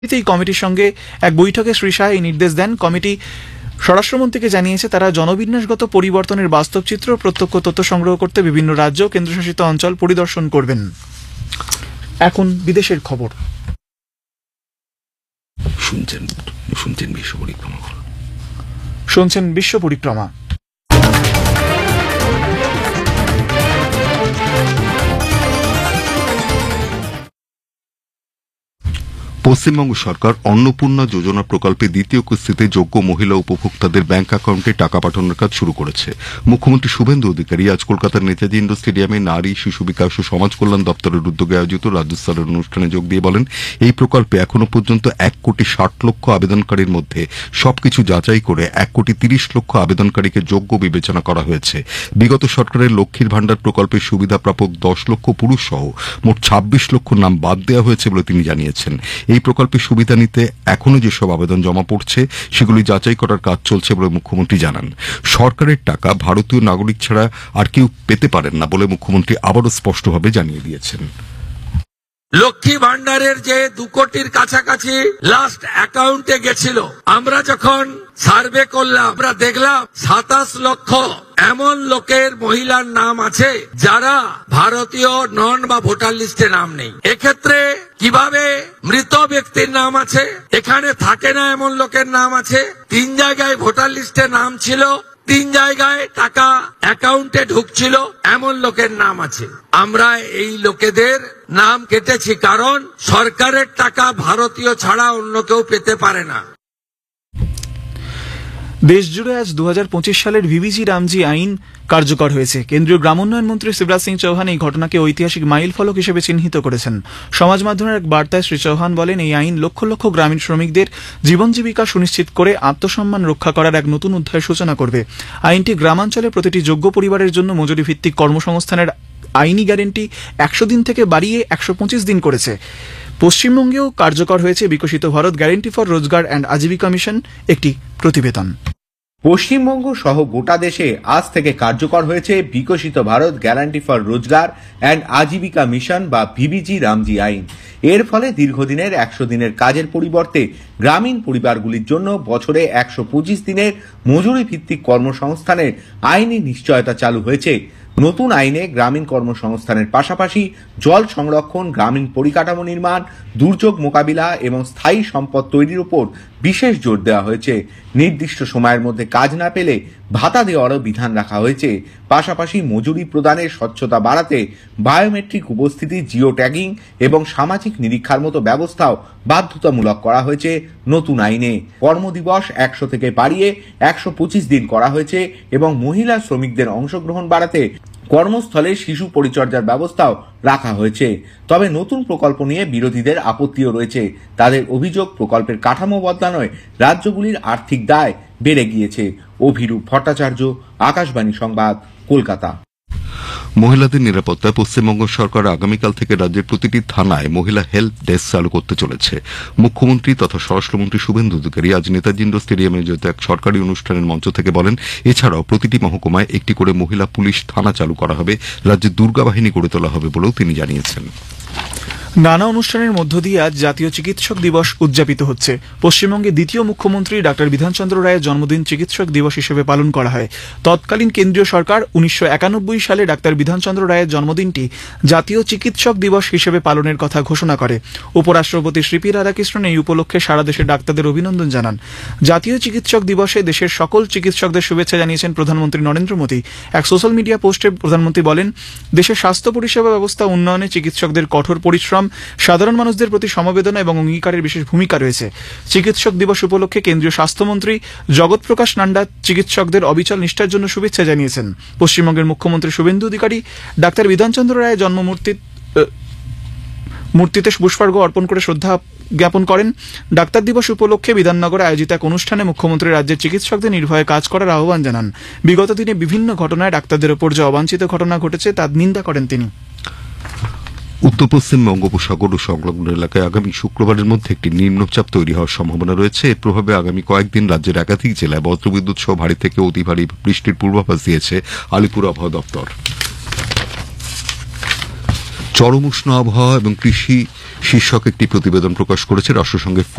এই কমিটির সঙ্গে এক বৈঠকে শ্রী শাহ এই নির্দেশ দেন। কমিটি স্বরাষ্ট্রমন্ত্রীকে জানিয়েছে তারা জনবিন্যাসগত পরিবর্তনের বাস্তব চিত্র প্রত্যক্ষ তথ্য সংগ্রহ করতে বিভিন্ন রাজ্য ও কেন্দ্রশাসিত অঞ্চল পরিদর্শন করবেন। এখন বিদেশের খবর শুনছেন বিশ্ব পরিক্রমা। পশ্চিমবঙ্গ সরকার অন্নপূর্ণা যোজনা প্রকল্পে দ্বিতীয় কিস্তিতে যোগ্য মহিলা উপভোক্তাদের ব্যাংক অ্যাকাউন্টে টাকা পাঠানোর কাজ শুরু করেছে। মুখ্যমন্ত্রী শুভেন্দু অধিকারী আজ কলকাতার নেতাজি ইন্ডোর স্টেডিয়ামে নারী শিশু বিকাশ ও সমাজ কল্যাণ দপ্তরের উদ্যোগে আয়োজিত রাজ্যস্তরের অনুষ্ঠানে যোগ দিয়ে বলেন, এই প্রকল্পে এখনো পর্যন্ত 1,60,00,000 আবেদনকারীর মধ্যে সবকিছু যাচাই করে 1,30,00,000 আবেদনকারীকে যোগ্য বিবেচনা করা হয়েছে। বিগত সরকারের লক্ষ্মীর ভাণ্ডার প্রকল্পের সুবিধা প্রাপক 10 লক্ষ পুরুষ সহ মোট 26 লক্ষ নাম বাদ দেওয়া হয়েছে বলে তিনি জানিয়েছেন। এই প্রকল্পের সুবিধা নিতে এখনো যেসব আবেদন জমা পড়ছে সেগুলি যাচাই করার কাজ চলছে বলে মুখ্যমন্ত্রী জানান। সরকারের টাকা ভারতীয় নাগরিক ছাড়া আর কেউ পেতে পারেন না বলে মুখ্যমন্ত্রী আবারও স্পষ্টভাবে জানিয়ে দিয়েছেন। লক্ষ্মী ভান্ডারের যে 2 কোটির কাছাকাছি লাস্ট অ্যাকাউন্টে গেছিল, আমরা যখন সার্ভে করলাম আমরা দেখলাম 27 লক্ষ এমন লোকের মহিলার নাম আছে যারা ভারতীয় নন বা ভোটার লিস্টে নাম নেই। এক্ষেত্রে কিভাবে মৃত ব্যক্তির নাম আছে, এখানে থাকে না এমন লোকের নাম আছে, 3 জায়গায় ভোটার লিস্টে নাম ছিল, 3 জায়গায় টাকা অ্যাকাউন্টে ঢুকছিল, এমন লোকের নাম আছে। আমরা এই লোকেদের নাম কেটেছি কারণ সরকারের টাকা ভারতীয় ছাড়া অন্য কেউ পেতে পারে না। দেশজুড়ে আজ 2025 সালের ভিবিজি রামজি আইন কার্যকর হয়েছে। কেন্দ্রীয় গ্রামোন্নয়ন মন্ত্রী শিবরাজ সিং চৌহান এই ঘটনাকে ঐতিহাসিক মাইল ফলক হিসেবে চিহ্নিত করেছেন। সমাজ মাধ্যমের এক বার্তায় শ্রী চৌহান বলেন, এই আইন লক্ষ লক্ষ গ্রামীণ শ্রমিকদের জীবন জীবিকা সুনিশ্চিত করে আত্মসম্মান রক্ষা করার এক নতুন অধ্যায়ের সূচনা করবে। আইনটি গ্রামাঞ্চলে প্রতিটি যোগ্য পরিবারের জন্য মজুরি ভিত্তিক কর্মসংস্থানের আইনি গ্যারেন্টি 100 দিন থেকে বাড়িয়ে 125 দিন করেছে। পশ্চিমবঙ্গেও কার্যকর হয়েছে বিকশিত ভারত গ্যারেন্টি ফর রোজগার অ্যান্ড আজীবিকা মিশন একটি প্রতিবেদন। পশ্চিমবঙ্গ সহ গোটা দেশে আজ থেকে কার্যকর হয়েছে বিকশিত ভারত গ্যারান্টি ফর রোজগার অ্যান্ড আজীবিকা মিশন বা ভিবিজি রামজি আইন। এর ফলে দীর্ঘদিনের 100 দিনের কাজের পরিবর্তে গ্রামীণ পরিবারগুলির জন্য বছরে 125 দিনের মজুরি ভিত্তিক কর্মসংস্থানের আইনি নিশ্চয়তা চালু হয়েছে। নতুন আইনে গ্রামীণ কর্মসংস্থানের পাশাপাশি জল সংরক্ষণ, গ্রামীণ পরিকাঠামো নির্মাণ, দুর্যোগ মোকাবিলা এবং স্থায়ী সম্পদ তৈরির উপর বিশেষ জোর দেওয়া হয়েছে। নির্দিষ্ট সময়ের মধ্যে কাজ না পেলে ভাতা দেওয়ারও বিধান রাখা হয়েছে। পাশাপাশি মজুরি প্রদানের স্বচ্ছতা বাড়াতে বায়োমেট্রিক উপস্থিতি, জিও ট্যাগিং এবং সামাজিক নিরীক্ষার মতো ব্যবস্থাও বাধ্যতামূলক করা হয়েছে নতুন আইনে। কর্মদিবস 100 থেকে বাড়িয়ে 125 দিন করা হয়েছে এবং মহিলা শ্রমিকদের অংশগ্রহণ বাড়াতে কর্মস্থলে শিশু পরিচর্যার ব্যবস্থাও রাখা হয়েছে। তবে নতুন প্রকল্প নিয়ে বিরোধীদের আপত্তিও রয়েছে। তাদের অভিযোগ, প্রকল্পের কাঠামো বদলানোয় রাজ্যগুলির আর্থিক দায় বেড়ে গিয়েছে। অভিরূপ ভট্টাচার্য, আকাশবাণী সংবাদ, কলকাতা। মহিলাদের নিরাপত্তায় পশ্চিমবঙ্গ সরকার আগামীকাল থেকে রাজ্যের প্রতিটি থানায় মহিলা হেল্প ডেস্ক চালু করতে চলেছে। মুখ্যমন্ত্রী তথা স্বরাষ্ট্রমন্ত্রী শুভেন্দু অধিকারী আজ নেতাজি ইন্ডোর স্টেডিয়ামে আয়োজিত এক সরকারি অনুষ্ঠানের মঞ্চ থেকে বলেন, এছাড়াও প্রতিটি মহকুমায় একটি করে মহিলা পুলিশ থানা চালু করা হবে, রাজ্যে দুর্গা বাহিনী গড়ে তোলা হবে বলেও তিনি জানিয়েছেন। নানা অনুষ্ঠানের মধ্য দিয়ে আজ জাতীয় চিকিৎসক দিবস উদযাপিত হচ্ছে। পশ্চিমবঙ্গে দ্বিতীয় মুখ্যমন্ত্রী ডাক্তার বিধানচন্দ্র রায়ের জন্মদিন চিকিৎসক দিবস হিসেবে পালন করা হয়। তৎকালীন কেন্দ্রীয় সরকার 1991 সালে ডাক্তার বিধানচন্দ্র রায়ের জন্মদিনটি জাতীয় চিকিৎসক দিবস হিসেবে পালনের কথা ঘোষণা করে। উপরাষ্ট্রপতি শ্রী পি রাধাকৃষ্ণন এই উপলক্ষে সারা দেশের ডাক্তারদের অভিনন্দন জানান। জাতীয় চিকিৎসক দিবসে দেশের সকল চিকিৎসকদের শুভেচ্ছা জানিয়েছেন প্রধানমন্ত্রী নরেন্দ্র মোদী। এক সোশ্যাল মিডিয়া পোস্টে প্রধানমন্ত্রী বলেন, দেশের স্বাস্থ্য পরিষেবা ব্যবস্থা উন্নয়নে চিকিৎসকদের কঠোর পরিশ্রম, সাধারণ মানুষদের প্রতি সমবেদনা এবং অঙ্গীকারের বিশেষ ভূমিকা রয়েছে। চিকিৎসক দিবস উপলক্ষে কেন্দ্রীয় স্বাস্থ্যমন্ত্রী জগৎ প্রকাশ নান্ডা চিকিৎসকদের অবিচল নিষ্ঠার জন্য শুভেচ্ছা জানিয়েছেন। পশ্চিমবঙ্গের মুখ্যমন্ত্রী শুভেন্দু অধিকারী ডাক্তার বিধানচন্দ্র রায়ের মূর্তিতে পুষ্পার্ঘ্য অর্পণ করে শ্রদ্ধা জ্ঞাপন করেন। ডাক্তার দিবস উপলক্ষে বিধাননগরে আয়োজিত এক অনুষ্ঠানে মুখ্যমন্ত্রী রাজ্যের চিকিৎসকদের নির্ভয়ে কাজ করার আহ্বান জানান। বিগত দিনে বিভিন্ন ঘটনায় ডাক্তারদের ওপর যে অবাঞ্ছিত ঘটনা ঘটেছে তার নিন্দা করেন তিনি। উত্তর পশ্চিম বঙ্গোপসাগর ও সংলগ্ন এলাকায় আগামী শুক্রবারের মধ্যে একটি নিম্নচাপ তৈরি হওয়ার সম্ভাবনা রয়েছে। এর প্রভাবে আগামী কয়েকদিন রাজ্যের একাধিক জেলায় বজ্রবিদ্যুৎ সহ ভারী থেকে অতি ভারী বৃষ্টির পূর্বাভাস দিয়েছে আলিপুর আবহাওয়া দপ্তর। চরম উষ্ণ আবহাওয়া এবং কৃষি শীর্ষক একটি প্রতিবেদন প্রকাশ করেছে রাষ্ট্রসংঘের